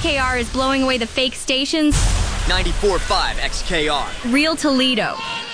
XKR is blowing away the fake stations. 94.5 XKR. Real Toledo.